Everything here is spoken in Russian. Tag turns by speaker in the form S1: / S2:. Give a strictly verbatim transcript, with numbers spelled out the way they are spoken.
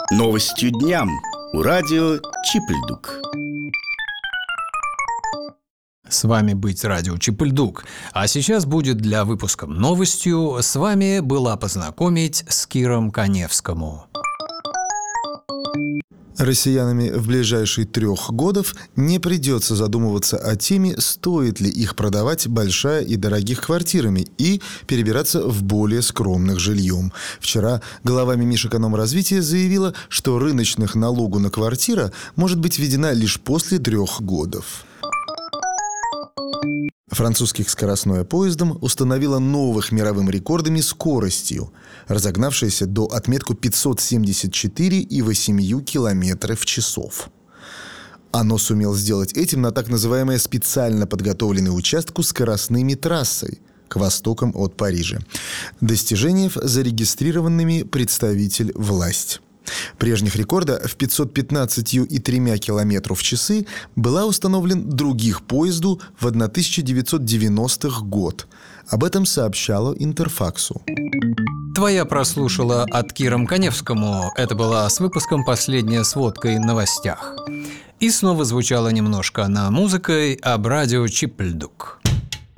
S1: Новостью дням у радио Чипельдук.
S2: С вами быть радио Чипельдук. А сейчас будет для выпуска новостью с вами была познакомить с Киром Каневскому.
S3: Россиянами в ближайшие трех годов не придется задумываться о теме, стоит ли их продавать большая и дорогих квартирами и перебираться в более скромных жильем. Вчера глава Минэкономразвития заявила, что рыночных налогу на квартира может быть введена лишь после трех годов. Французских скоростное поездом установило новых мировым рекордами скоростью, разогнавшееся до отметку пятьсот семьдесят четыре и восемь километров в час. Оно сумело сделать этим на так называемой специально подготовленной участку скоростными трассой к востокам от Парижа. Достижениев зарегистрированными представитель власть. Прежних рекорда в пятьсот пятнадцать и три километров в час была установлен других поезду в тысяча девятьсот девяностых год. Об этом сообщало Интерфаксу.
S2: Твоя прослушала от Киром Каневскому. Это была с выпуском «Последняя сводка» и новостях. И снова звучало немножко на музыкой об радио Чипельдук.